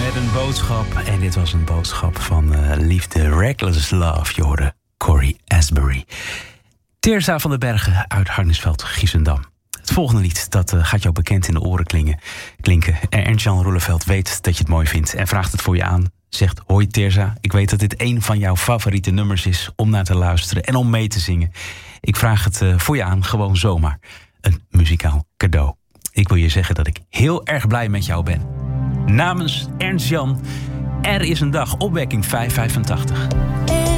met een boodschap. En dit was een boodschap van liefde, Reckless Love. Je hoorde Cory Asbury. Teersa van den Bergen uit Harnisveld, Giessendam. Het volgende lied, dat gaat jou bekend in de oren klinken. En Ernst-Jan Roeleveld weet dat je het mooi vindt en vraagt het voor je aan. Zegt, hoi Teersa, ik weet dat dit een van jouw favoriete nummers is om naar te luisteren en om mee te zingen. Ik vraag het voor je aan, gewoon zomaar. Een muzikaal cadeau. Ik wil je zeggen dat ik heel erg blij met jou ben. Namens Ernst-Jan, er is een dag, opwekking 585.